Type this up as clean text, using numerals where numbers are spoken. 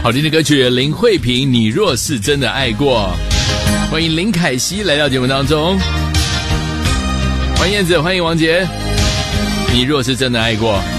好听的歌曲，林慧萍，你若是真的爱过。欢迎林凯西来到节目当中，欢迎燕子，欢迎王杰，你若是真的爱过。